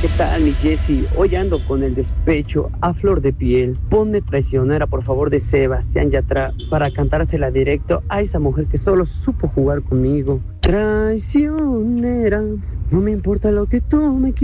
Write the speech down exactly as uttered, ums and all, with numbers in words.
¿qué tal, mi Jessy? Hoy ando con el despecho a flor de piel. Ponme Traicionera, por favor, de Sebastián Yatra para cantársela directo a esa mujer que solo supo jugar conmigo. Traicionera, no me importa lo que tú me quieras.